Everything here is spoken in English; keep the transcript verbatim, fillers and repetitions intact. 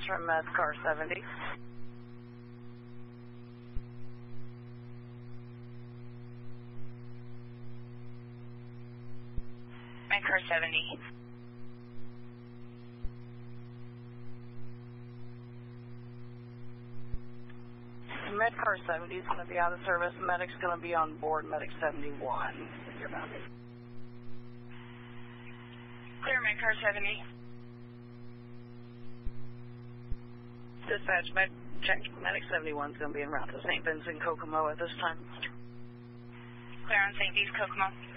from Medcar seventy. Medcar seventy. Medcar seventy is going to be out of service. Medic's going to be on board Medic seventy-one. Clear Medcar seventy. Dispatch, med check. Medic seventy-one is going to be en route to Saint Vincent, Kokomo at this time. Clear on Saint Vincent, Kokomo.